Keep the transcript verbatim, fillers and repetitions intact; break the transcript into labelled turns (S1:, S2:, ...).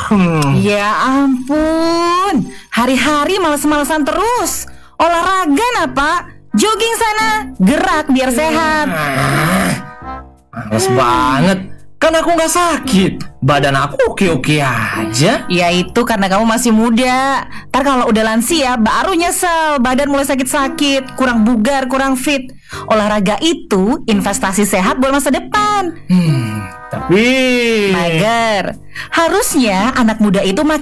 S1: Hmm.
S2: Ya ampun, hari-hari males-malesan terus. Olahraga nah Pak, jogging sana, gerak biar sehat.
S1: Males banget. Kan aku gak sakit. Badan aku oke-oke aja.
S2: Ya itu karena kamu masih muda. Ntar kalau udah lansia baru nyesel badan mulai sakit-sakit, kurang bugar, kurang fit. Olahraga itu investasi sehat buat masa depan.
S1: Hmm, tapi
S2: Mager. Harusnya anak muda itu makin